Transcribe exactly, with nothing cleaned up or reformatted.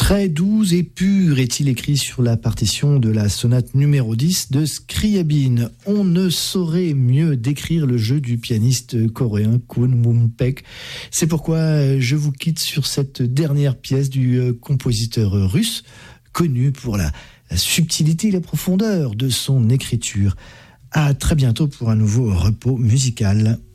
Très doux et pur est-il écrit sur la partition de la sonate numéro dix de Scriabine. On ne saurait mieux décrire le jeu du pianiste coréen Kwon Moon-paek. C'est pourquoi je vous quitte sur cette dernière pièce du compositeur russe, connu pour la, la subtilité et la profondeur de son écriture. À très bientôt pour un nouveau repos musical.